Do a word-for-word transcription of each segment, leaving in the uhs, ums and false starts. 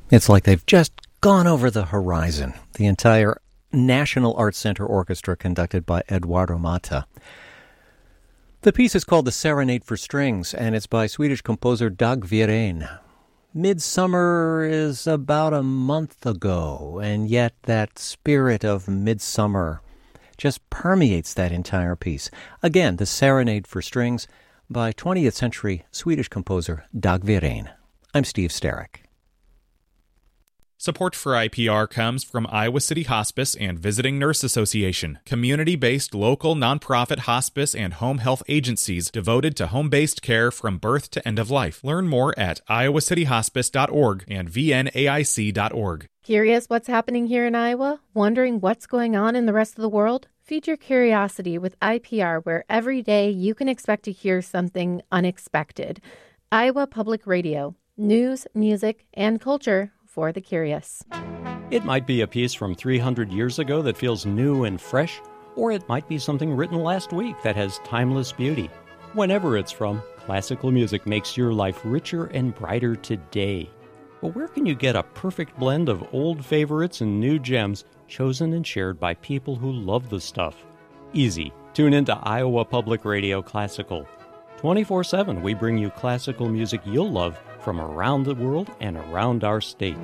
It's like they've just gone over the horizon. The entire National Arts Center Orchestra, conducted by Eduardo Mata. The piece is called The Serenade for Strings, and it's by Swedish composer Dag Viren. Midsummer is about a month ago, and yet that spirit of midsummer just permeates that entire piece. Again, The Serenade for Strings by twentieth century Swedish composer Dag Viren. I'm Steve Sterrick. Support for I P R comes from Iowa City Hospice and Visiting Nurse Association, community-based local nonprofit hospice and home health agencies devoted to home-based care from birth to end of life. Learn more at iowa city hospice dot org and v n a i c dot org. Curious what's happening here in Iowa? Wondering what's going on in the rest of the world? Feed your curiosity with I P R, where every day you can expect to hear something unexpected. Iowa Public Radio. News, music, and culture for the curious. It might be a piece from three hundred years ago that feels new and fresh, or it might be something written last week that has timeless beauty. Whenever it's from, classical music makes your life richer and brighter today. But where can you get a perfect blend of old favorites and new gems chosen and shared by people who love the stuff? Easy. Tune into Iowa Public Radio Classical. twenty-four seven, we bring you classical music you'll love from around the world and around our state.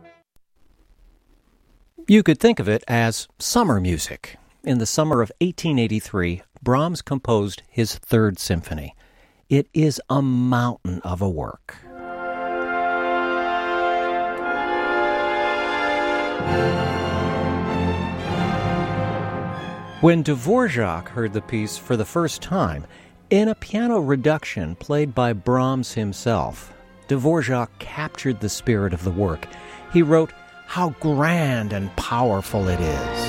You could think of it as summer music. In the summer of eighteen eighty-three, Brahms composed his Third Symphony. It is a mountain of a work. When Dvorak heard the piece for the first time, in a piano reduction played by Brahms himself, Dvorak captured the spirit of the work. He wrote how grand and powerful it is.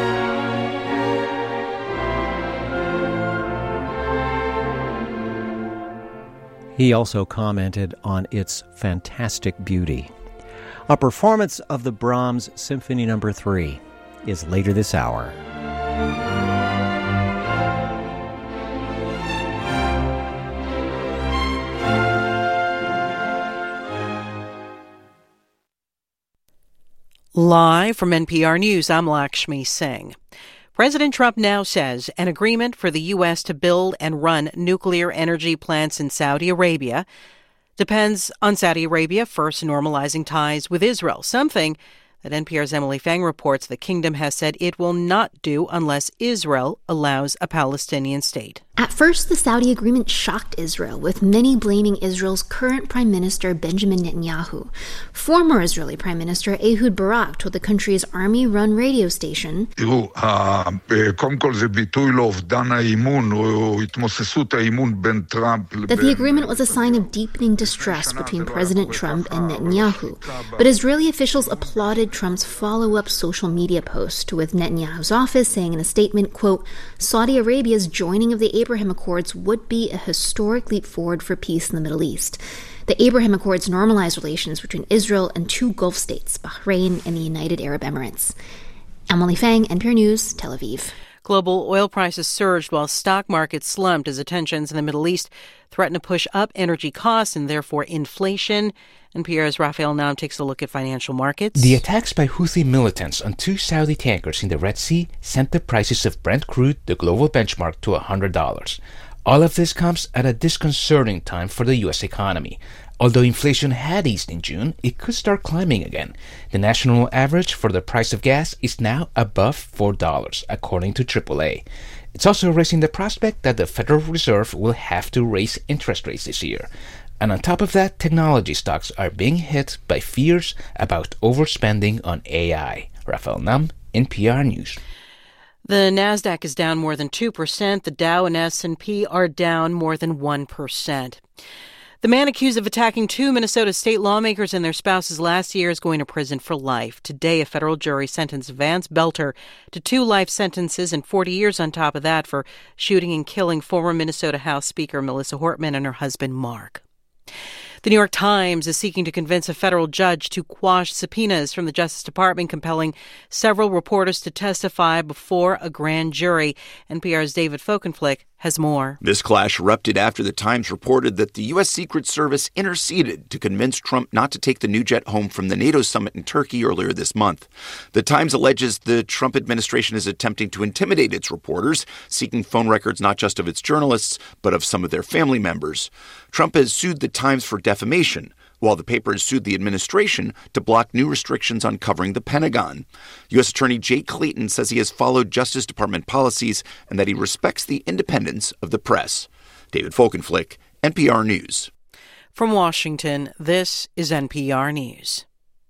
He also commented on its fantastic beauty. A performance of the Brahms Symphony Number three is later this hour. Live from N P R News, I'm Lakshmi Singh. President Trump now says an agreement for the U S to build and run nuclear energy plants in Saudi Arabia depends on Saudi Arabia first normalizing ties with Israel, something that N P R's Emily Fang reports the kingdom has said it will not do unless Israel allows a Palestinian state. At first, the Saudi agreement shocked Israel, with many blaming Israel's current Prime Minister Benjamin Netanyahu. Former Israeli Prime Minister Ehud Barak told the country's army-run radio station, that the agreement was a sign of deepening distrust between President Trump and Netanyahu. But Israeli officials applauded Trump's follow-up social media post, with Netanyahu's office saying in a statement, quote, Saudi Arabia's joining of the Abraham Accords would be a historic leap forward for peace in the Middle East. The Abraham Accords normalized relations between Israel and two Gulf states, Bahrain and the United Arab Emirates. Emily Fang, N P R News, Tel Aviv. Global oil prices surged while stock markets slumped as tensions in the Middle East threaten to push up energy costs and therefore inflation. N P R's Raphael Nam takes a look at financial markets. The attacks by Houthi militants on two Saudi tankers in the Red Sea sent the prices of Brent crude, the global benchmark, to one hundred dollars. All of this comes at a disconcerting time for the U S economy. Although inflation had eased in June, it could start climbing again. The national average for the price of gas is now above four dollars, according to triple A. It's also raising the prospect that the Federal Reserve will have to raise interest rates this year. And on top of that, technology stocks are being hit by fears about overspending on A I. Raphael Nam, N P R News. The NASDAQ is down more than two percent. The Dow and S and P are down more than one percent. The man accused of attacking two Minnesota state lawmakers and their spouses last year is going to prison for life. Today, a federal jury sentenced Vance Belter to two life sentences and forty years on top of that for shooting and killing former Minnesota House Speaker Melissa Hortman and her husband Mark. The New York Times is seeking to convince a federal judge to quash subpoenas from the Justice Department, compelling several reporters to testify before a grand jury. N P R's David Folkenflik has more. This clash erupted after the Times reported that the U S. Secret Service interceded to convince Trump not to take the new jet home from the NATO summit in Turkey earlier this month. The Times alleges the Trump administration is attempting to intimidate its reporters, seeking phone records not just of its journalists, but of some of their family members. Trump has sued the Times for defamation, while the paper has sued the administration to block new restrictions on covering the Pentagon. U S. Attorney Jay Clayton says he has followed Justice Department policies and that he respects the independence of the press. David Folkenflik, N P R News. From Washington, this is N P R News.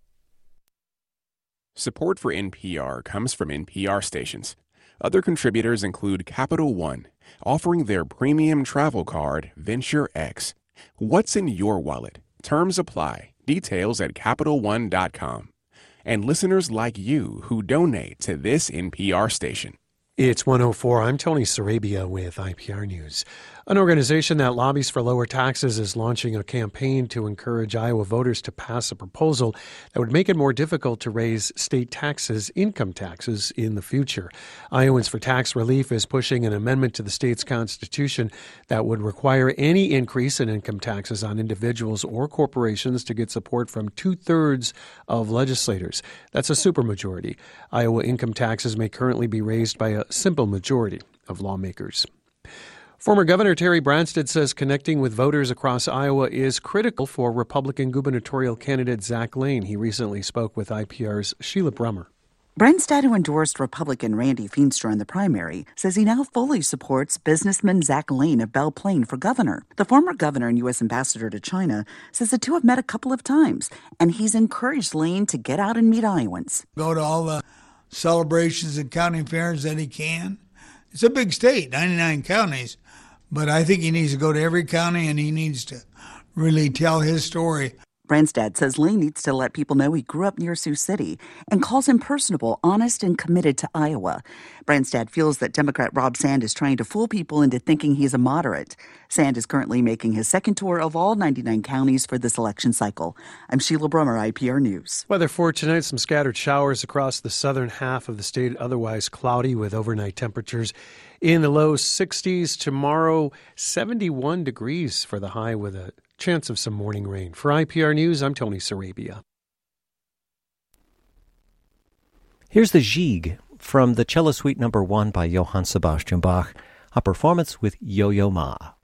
Support for N P R comes from N P R stations. Other contributors include Capital One, offering their premium travel card, Venture X. What's in your wallet? Terms apply. Details at Capital One dot com. And listeners like you who donate to this N P R station. It's one oh four. I'm Tony Sarabia with I P R News. An organization that lobbies for lower taxes is launching a campaign to encourage Iowa voters to pass a proposal that would make it more difficult to raise state taxes, income taxes, in the future. Iowans for Tax Relief is pushing an amendment to the state's constitution that would require any increase in income taxes on individuals or corporations to get support from two-thirds of legislators. That's a supermajority. Iowa income taxes may currently be raised by a simple majority of lawmakers. Former Governor Terry Branstad says connecting with voters across Iowa is critical for Republican gubernatorial candidate Zach Lane. He recently spoke with I P R's Sheila Brummer. Branstad, who endorsed Republican Randy Feenstra in the primary, says he now fully supports businessman Zach Lane of Belle Plaine for governor. The former governor and U S ambassador to China says the two have met a couple of times, and he's encouraged Lane to get out and meet Iowans. Go to all the celebrations and county fairs that he can. It's a big state, ninety-nine counties, but I think he needs to go to every county and he needs to really tell his story. Branstad says Lane needs to let people know he grew up near Sioux City and calls him personable, honest, and committed to Iowa. Branstad feels that Democrat Rob Sand is trying to fool people into thinking he's a moderate. Sand is currently making his second tour of all ninety-nine counties for this election cycle. I'm Sheila Brummer, I P R News. Weather for tonight, some scattered showers across the southern half of the state, otherwise cloudy with overnight temperatures in the low sixties. Tomorrow, seventy-one degrees for the high with a chance of some morning rain. For I P R News, I'm Tony Sarabia. Here's the Gigue from the Cello Suite Number One by Johann Sebastian Bach, a performance with Yo-Yo Ma.